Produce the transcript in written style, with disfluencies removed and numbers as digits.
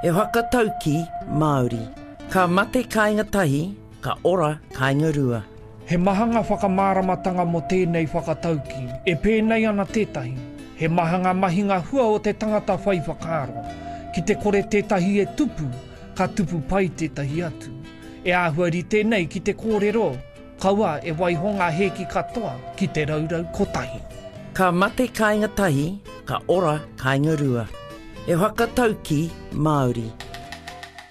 E whakatauki Māori. Ka mate kāinga tahi, ka ora kāinga rua. He mahanga whakamāramatanga mo tēnei whakatauki, e pēnei ana tētahi. He mahanga mahinga hua o te tangata whai whakaaro. Ki te kore tētahi e tupu, ka tupu pai tētahi atu. E āhuari tēnei ki te kōrero, kaua e waihonga heki katoa ki te raurau kotahi. Ka mate kāinga tahi, ka ora kāinga rua. E whakatauki Māori.